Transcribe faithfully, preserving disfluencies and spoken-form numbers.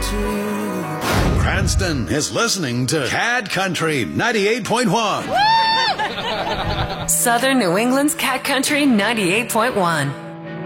Cranston is listening to Cat Country ninety-eight point one. Southern New England's Cat Country ninety-eight point one.